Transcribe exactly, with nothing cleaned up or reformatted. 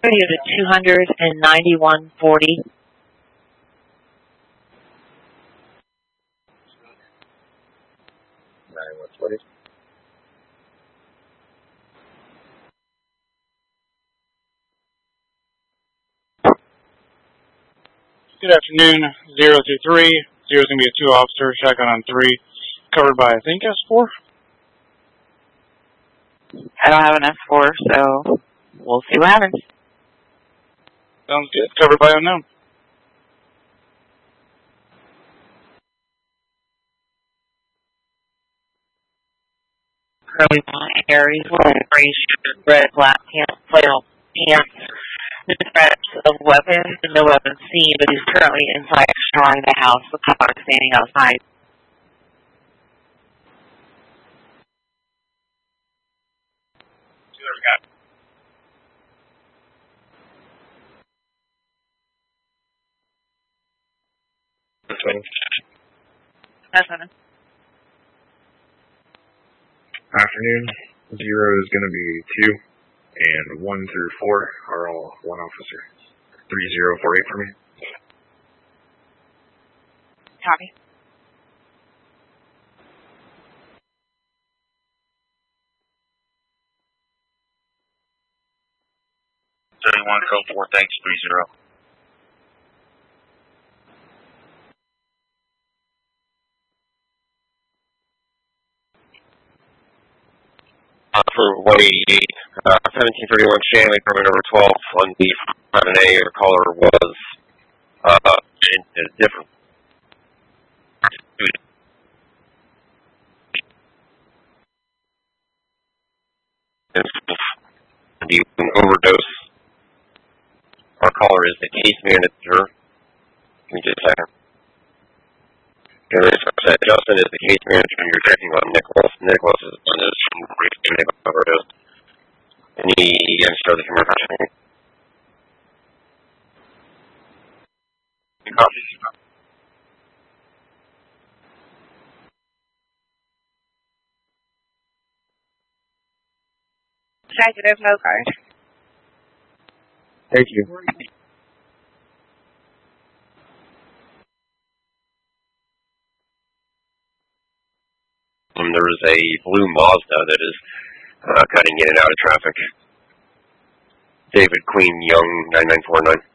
to two hundred ninety-one forty. ninety-one forty. Good afternoon, zero two three. Zero's going to be a two officer, shotgun on three, covered by, I think, S four. I don't have an S four, so we'll see what happens. Sounds good. Covered by unknown. Curly Aries, gray shirt, red, black pants, flannel pants. No threats of weapons and no weapons seen, but he's currently inside destroying the house. The car is standing outside. That's seven. Afternoon. Zero is going to be two, and one through four are all one officer. Three zero four eight for me. Copy. thirty-one code four, thanks, three zero. Uh, for one eighty-eight, uh, seventeen thirty-one Shanley, permit number twelve on the front and A, your caller was uh, in, in a different. The overdose. Our caller is the case manager. Give me just a second. Okay, Justin is the case manager, and you're checking on Nicholas. Nicholas is on his overdose. And he again started the commercial. Negative, no card. Thank you. Um, there is a blue Mazda that is uh, cutting in and out of traffic. David Queen Young, nine nine four nine.